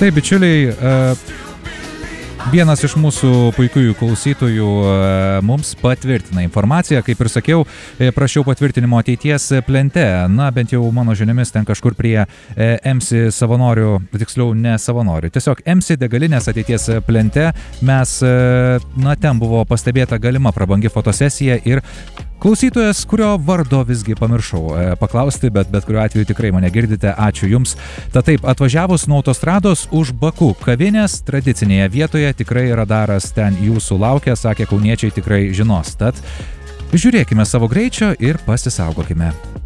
Taip, bičiuliai, vienas iš mūsų puikiųjų klausytojų mums patvirtina informaciją, kaip ir sakiau, prašiau patvirtinimo ateities plente, na bent jau mano žiniomis ten kažkur prie MC savanorių, tiksliau ne savanorių, tiesiog MC degalinės ateities plente mes, na ten buvo pastebėta galima prabangi fotosesija ir klausytojas, kurio vardo visgi pamiršau paklausti, bet kuriuo atveju tikrai mane girdite, ačiū Jums. Tad taip, atvažiavus nuo autostrados už Baku kavinės tradicinėje vietoje tikrai radaras ten Jūsų laukia, sakė kauniečiai tikrai žinos. Tad žiūrėkime savo greičio ir pasisaugokime.